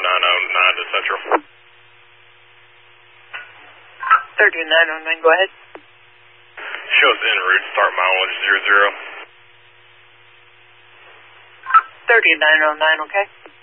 909 to Central. 30909, go ahead. Shows en route, start mileage 00. 30909, okay.